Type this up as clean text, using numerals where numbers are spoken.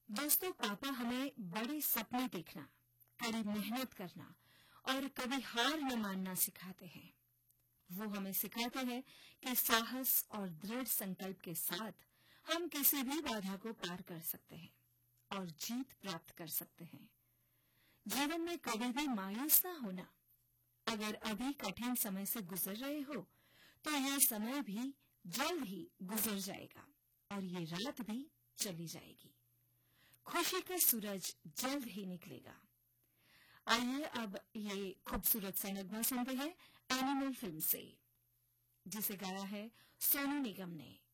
दोस्तों, पापा हमें बड़े सपने देखना, कड़ी मेहनत करना और कभी हार न मानना सिखाते हैं। वो हमें सिखाते हैं कि साहस और दृढ़ संकल्प के साथ हम किसी भी बाधा को पार कर सकते हैं और जीत प्राप्त कर सकते हैं। जीवन में कभी भी मायूस ना होना। अगर अभी कठिन समय से गुजर रहे हो तो यह समय भी जल्द ही गुजर जाएगा और ये रात भी चली जाएगी। खुशी का सूरज जल्द ही निकलेगा। आइए अब ये खूबसूरत सा नगमा सुनते हैं एनिमल फिल्म से, जिसे गाया है सोनू निगम ने।